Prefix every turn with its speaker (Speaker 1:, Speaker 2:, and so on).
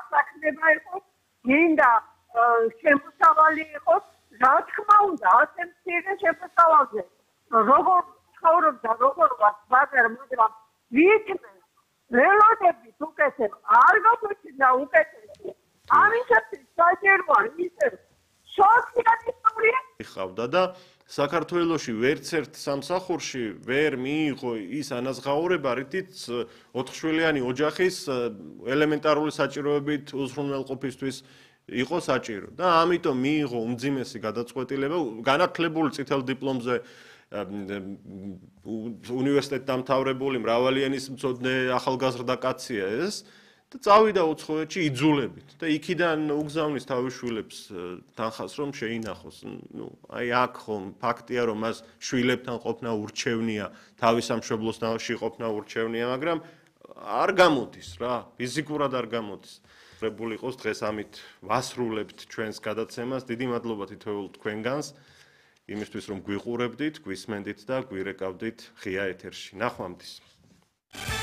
Speaker 1: დასაქმება იყოს, გინდა შემოსავალი იყოს, რა თქმა უნდა, ასე მცირე შემოსავალზე. როგორ ცხოვრობდა, როგორ ვარ, მაგრამ ვიქმე ველოდებით უკეთებ, არ გაგვეჩნდა უკეთესი. ამისათვის საჭიროა ისე სოციალისტური
Speaker 2: ხავდა და საქართველოში ვერც ერთ სამსახურში ვერ მიიღო ის ანაზღაურება, რითიც 4-შვილიანი ოჯახის ელემენტარული საჭიროებით უზრუნველყოფისთვის იყო საჭირო და ამიტომ მიიღო უმძიმესი გადაწყვეტილება განათლებული წითელ დიპლომზე უნივერსიტეტ დამთავრებული მრავალი ენის მცოდნე ახალგაზრდა კაცია ეს და წავიდა უცხოეთში იძულებით და იქიდან უგზავნის თავის შვილებს თანხას რომ შეინახოს. აი აქ ხომ ფაქტია რომ მას შვილებთან ყოფნა ურჩევნია, თავის სამშობლოში ყოფნა ურჩევნია, მაგრამ არ გამოდის რა, ფიზიკურად არ გამოდის. რებული იყოს დღეს ამით ვასრულებთ ჩვენს გადაცემას. დიდი მადლობა თითოეულ თქვენგანს იმისთვის რომ გვიყურებდით, გვისმენდით და გვირეკავდით ღია ეთერში. ნახვამდის.